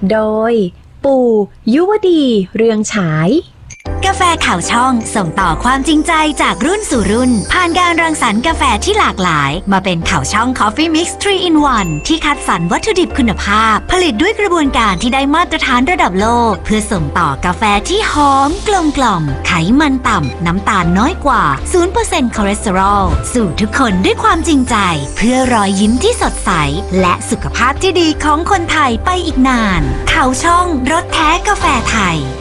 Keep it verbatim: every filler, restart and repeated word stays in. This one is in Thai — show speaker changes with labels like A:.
A: โดยปู่ยุวดีเรืองฉาย
B: กาแฟข่าวช่องส่งต่อความจริงใจจากรุ่นสู่รุ่นผ่านการรังสรรค์กาแฟที่หลากหลายมาเป็นข่าวช่อง Coffee Mix ทรี in วัน ที่คัดสรรวัตถุดิบคุณภาพผลิตด้วยกระบวนการที่ได้มาตรฐานระดับโลกเพื่อส่งต่อกาแฟที่หอมกลมกล่อมไขมันต่ำน้ำตาลน้อยกว่า ศูนย์เปอร์เซ็นต์ คอเลสเตอรอลสู่ทุกคนด้วยความจริงใจเพื่อรอยยิ้มที่สดใสและสุขภาพที่ดีของคนไทยไปอีกนานข่าวช่องรสแท้กาแฟไทย